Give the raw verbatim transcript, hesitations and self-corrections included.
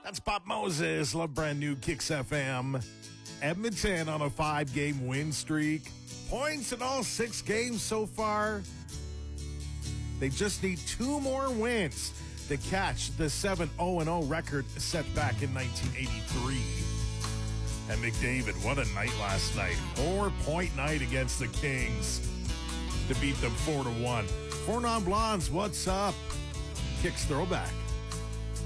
That's Pop Moses. Love brand new Kicks F M. Edmonton on a five-game win streak. Points in all six games so far. They just need two more wins to catch the seven oh and oh record set back in nineteen eighty-three. And McDavid, what a night last night. Four-point night against the Kings to beat them four to one. Four non-blondes, what's up? Kicks throwback.